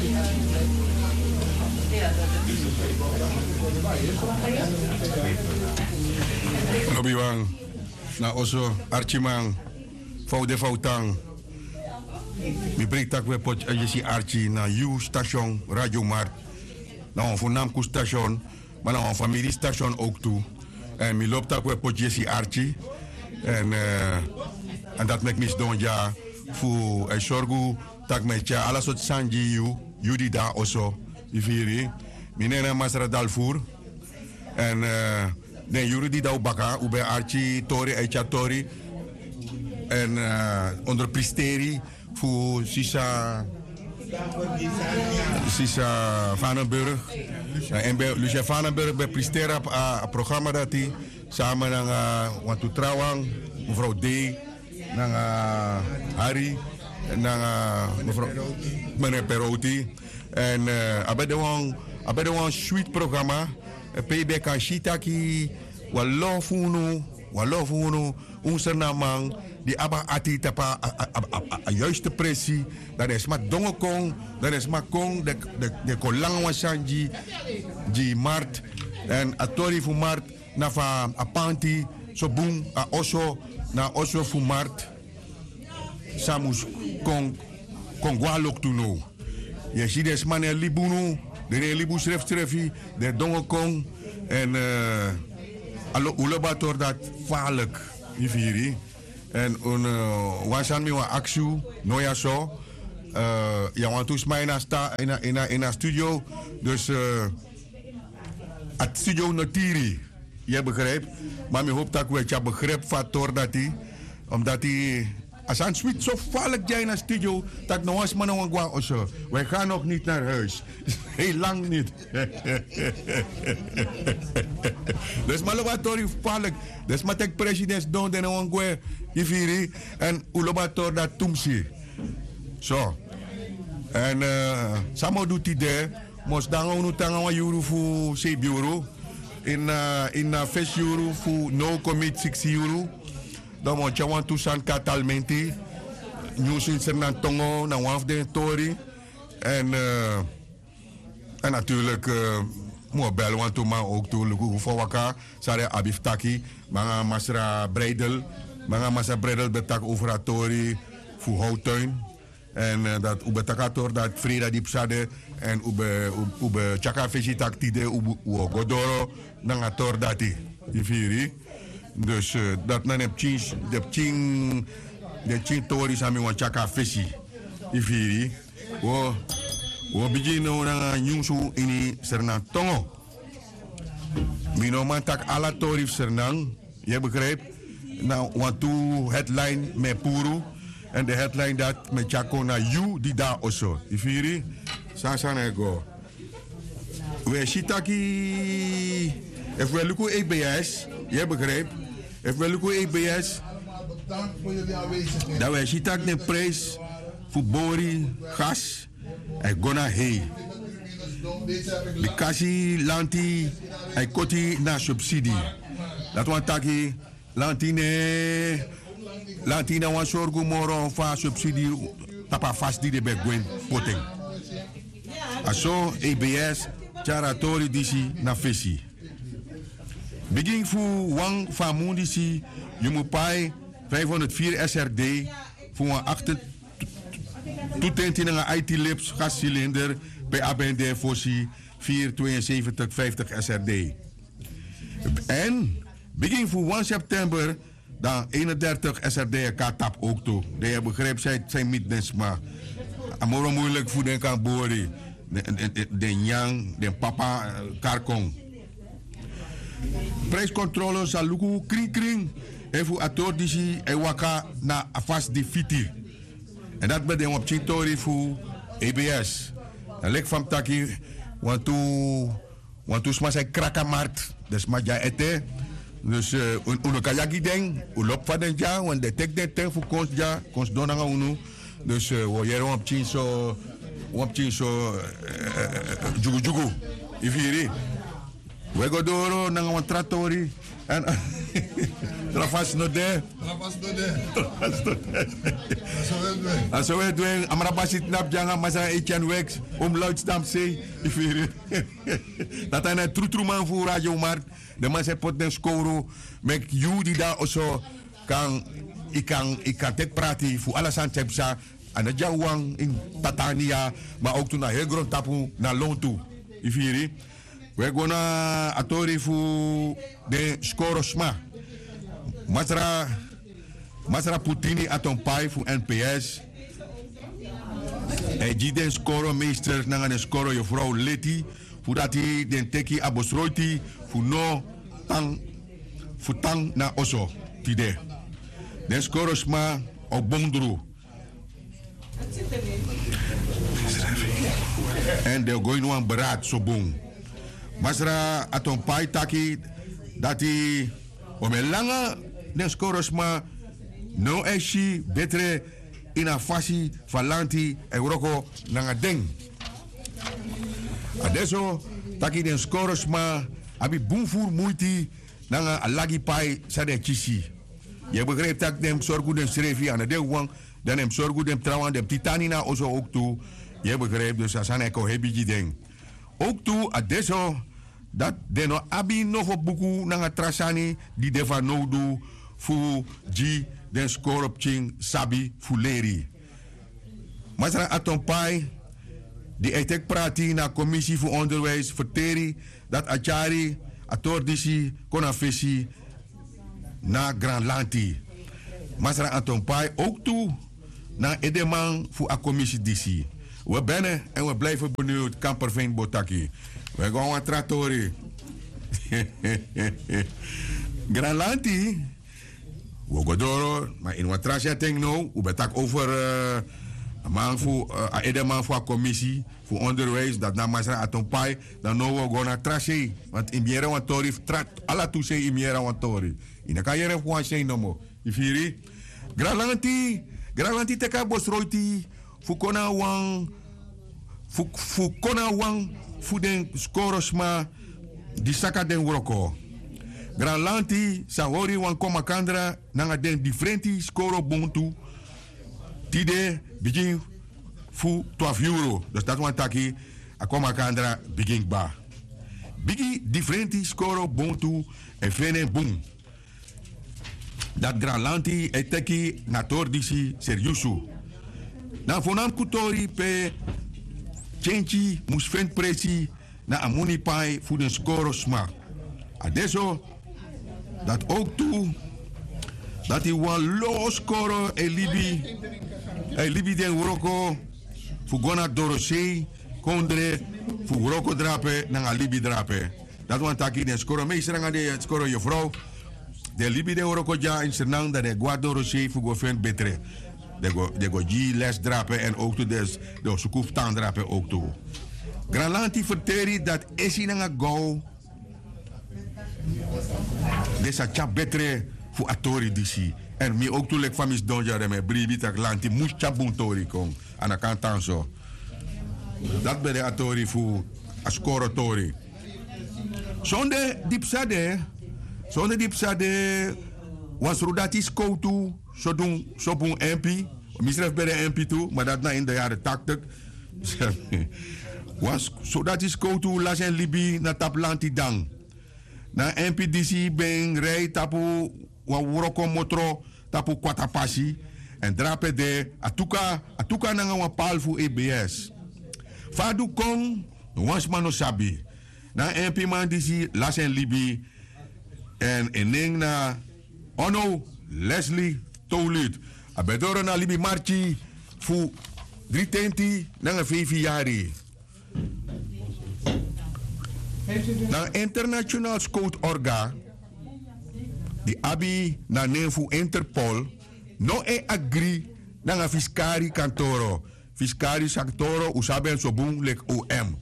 Lobiwang na oso Archimang Foude Foutang. Mi breektak we pot Jesse Archie na U station Radio Mart. Na een voornaamste station, maar na een familiestation ook toe. En mi loopt tak we pot Jesse Archie. En dat maakt mis don ja voor zorgu tak met ja alles wat sanji you die daar oso ifiri. Mi nena masra dalvoer. En den juri die daar baka ube Archie tori echa tori. En onder pristeri voor Sisa Vanenburg. En bij Lucia Vanenburg bij pristera het programma dat hij samen met Wantu Trawang, mevrouw D, Harry, mevrouw meneer Perotti. En abed een sweet programma. PB kan shitaki walofuno onze namang die aba ati tapa a juiste pressie. Dat is maar dongekong, dat is maar kong de kolang wasanji die mart en atori fu mart na fa apanti so boom a oso na oso fu mart samus kong walok tuno. Je ziet des man libunu de libu schriftstrefi de dongekong en allo ulobator dat vaarlijk ifiri. En wasan mi wa aksu noya so ja want toen mij in een studio dus het studio notiri je begrijpt maar mi hoop dat we het begrip van tor dat hij omdat hij als een sweet zo vaarlijk jij in een studio dat nog eens maar nog een of zo wij gaan nog niet naar huis heel lang niet dus maar wat tori vaarlijk dus maar tek president don de nog een gwe ifiri en ulobator dat tumsi zo en samo doet hij daar mos dan unu tanga wa euro voor 7 euro in first euro voor no commit 6 euro dan moet je want toestand katalmenti nieuws in zijn tongo na waf de tori en natuurlijk moet bellen want toen maar ook toe hoe voor elkaar sare abiftaki maar masra breidel maar masra breidel betak over tori voor houttuin en dat ubetakator dat Frida Dipsade en ube chaka visitak tide ube godoro nangator dati ifiri dus dat nan heb de tori sami wan chaka visi ifiri wo begin na nyungsu ini serna tongo minoman tak ala tori sernang je begrijpt nou want to headline me puru en de headline dat met Chaco na you die daar oso. Ifiri, sasanego. We shitaki. If we look at EBS, je begrijpt. If we look at EBS, dat we shitak de prijs voor bori, gas en gona hei. De kasi lanti en koti na subsidie. Dat want taki Lantina wan sorgu moro fa subsidie tapa fast die de begwen poting. Aso EBS charatori disi na fesi. Begin fu wang famundisi yumupai 504 SRD voor een 8 toetenting IT lips gascilinder bij ABND Fossi 47250 SRD. En begin voor 1 september dan 31 SRD tap ook toe. Je begrijpt, zijn midness maar. Amoro moeilijk voor den kan bori. De nyang, de papa, karkong. Prijscontrole saluku kring. En voor atordisi en waka na afas di fiti. En dat ben je op Chitori voor EBS. En lek van taki, want toen sma zijn krakamart. Dus maar ja ete. Dus uno kayaki ding, ulop van den ja, want de tek de ten voor kons ja, kons donanga unu. Dus we jaren op chinso jugu. Ifiri. We go doro nanga wan trattori en Trafas no de. Aso we doen. Amra basit nap janga masa Etienne Wex. Luidstam say. Dat een true man voor Radio Markt. De man zegt pot den scoro. Mek you die daar also kan. Ik kan dit praten voor alles aan Tepsa. En het Jawang in Tatania. Maar ook toen naar heel groot tapu naar Loon toe. Ifiri. We gaan naar Atori voor de Skorosma. Masra Putini Atompai voor NPS. En die den Skoro-meester naar de Skoro je vrouw Letty. Voordat hij den teki abosroiti voor no tang. Voor tang na oso. Tide. Den Skorosma op Bondru. En de gooi nu aan beraad zo boom. Masra Atompai taki dat hij om een lange den Skorosma no eshi betre in a fasi falanti Euroko nanga ding. Adesso taki den Skorosma abi boomvoer moeiti nanga alagi pai sa de chisi. Je begrijpt dat dem zorgu den srefi aan de wang dan dem zorgu dem trawan dem titanina ozo ook toe. Je begrijpt dus as aan eko hebiji ding. Ook toe adesso dat de no abi nog op buku nanga trasani die de van nodu fu ji den skoropching sabi fuleri. Masra Atompai die etek prati na commissie voor onderwijs verteri dat achari atordisi konafesi na Granlanti. Masra Atompai ook toe na edeman voor a commissie disi. We bennen en we blijven benieuwd Kamperveen Botaki. We gaan wat trattori. Granlanti. We gaan door, maar in wat trasja denk nou, we betak over man voor edeman voor commissie voor onderwijs dat na Masra Atompai dan nou we gaan naar trasje, want in Miera Wantori trat alla toese in Miera Wantori. In de carrière voor zijn nomo. Ifiri. Granlanti teka bosroiti voor kona wang voor den Skorosma di saka den Wroko. Granlanti sahori wan koma kandra nanga den differenti skoro buntu tide begin fu 12 euro. Dus dat wan taki a koma kandra begin ba. Bigi differenti skoro buntu e fene boom. Dat Granlanti e teki na tordisi seriusu. Na fonam kutori pe chenchi musfen presi na amuni pai fu den Skorosma. Adesso dat ook toe dat hij wel los scoren en libi den Wroko voor gona dorosei kondre voor Wroko drape na libi drape. Dat want taki den scoren meester nga de scoren je vrouw de libi den Wroko ja in senang dat de guardorosei voor go fen betre. De go ji les drape en ook toe de sukuf tang drape ook toe. Granlanti verteri dat esi nga go desa chap betre fu atori disi. En mi ook toelek van mis donja de me bribi tak lanti mus chap buntori kon. Ana kan tanso. Dat be de atori fu askoro tori. Sonde dipsade was rudati skoutu so bun MP. Misref bij de MP toe, maar dat na in de jaren 80. Was zodat is skoutu las en libi na tap lanti dang. Na MPDC ben rei tapu wuroko motro tapu kwatapasi en drape de atuka nanga wa palfu EBS. Fadu kong wans mano sabi. Na MP man disi lasen libi en eneng na ono Leslie Toulut. Abedoro na libi marchi fu 320 nanga 5 jari. Na international scout orga di abi na nefu Interpol no e agree na nga fiskari kantoro. Fiskari kantoro usaben sobung lek OM.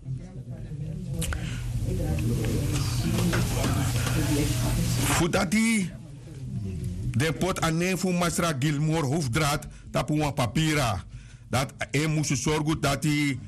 Futati de pot a nefu Masra Gilmore hoofdraad tapu wan papira. Dat moest zorgen dat die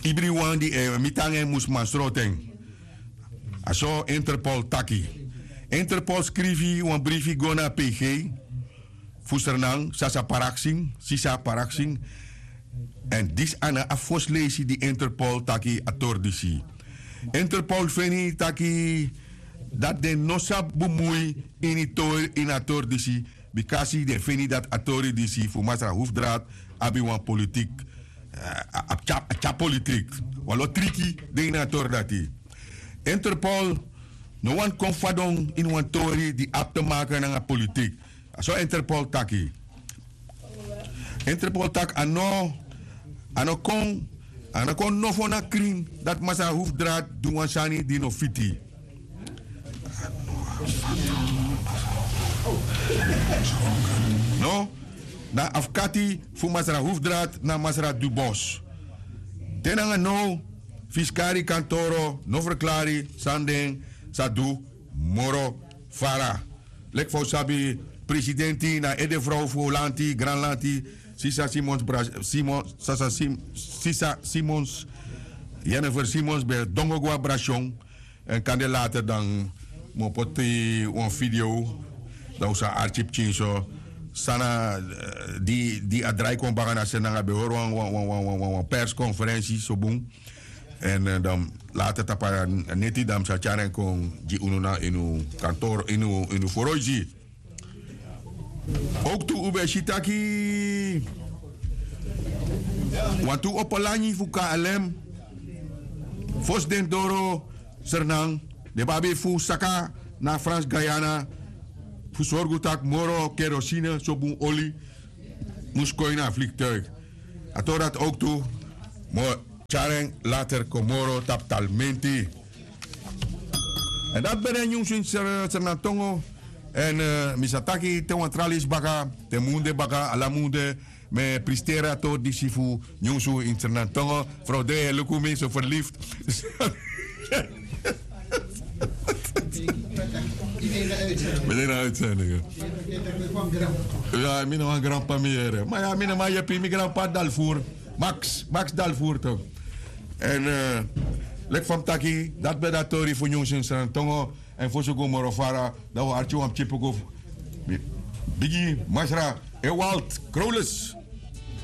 Ibriwan die mitangen moest masroten. Aso Interpol taki. Interpol schreef een briefje go naar PG. Fusernang, Sasa Paraxing, Sisa Paraxing. En dis ana afosleesi die Interpol taki atordisi. Interpol veni taki dat de nosa bumui in atordisi. Because de veni dat atordisi voor masra hoefdraad abi wan politiek. Apcha politiek. Walo triki de in atordati. Interpol no one confadong in wan tori die ap te maken naar politiek. Zo Interpol taki. Interpol tak ano kon no fona kring dat masa hoefdraad doen wan shani di no fiti. No, na afkati fu masra hoefdraad na masra du bos. Tenanga no fiskari kantoro no verklari sandeng sadu moro fara. Lek fo sabi presidenti na edevrouw voor lanti granlanti Sisa Simons Jennifer Simons bij Dongogwa Brachon en kan de later dan mopoti een video dat we archief chinso sana die adrai kon bagana senanga be hoor een persconferentie so boom en dan later tapa neti dam sa charen kon ji ununa inu kantor inu foroji. Ook toe ube shitaki. Want toe op Alani fu KLM. Fos den doro Sernang. De babi fu saka na Frans Guyana. Fu sorgutak moro kerosine sobun olie. Moest kooi naar vliegtuig. Ato dat ook toe. Maar chareng later komoro tap talmenti. En dat ben een jongens in Sernantongo. En misataki te wantralis baga, te munde baga, ala munde, me prestera to die sifu, nyonsu internatongo, vrouw de hele koe zo verliefd. Meteen uitzendingen. Ja, mina een grandpa meer. Maar ja, mina maar je primi grandpa Dalvoer. Max Dalvoer toch. En lek van taki, dat bedatori voor jongens in internatongo. En voor zo'n morofara, dat we artje op chippen Biggie, Masra, Ewald, Kroles.